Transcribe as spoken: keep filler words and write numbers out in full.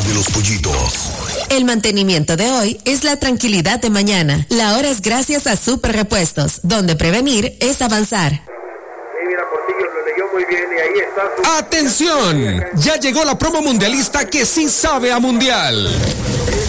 de los pollitos. El mantenimiento de hoy es la tranquilidad de mañana. La hora es gracias a Super Repuestos, donde prevenir es avanzar. ¡Atención! Ya llegó la promo mundialista que sí sabe a mundial.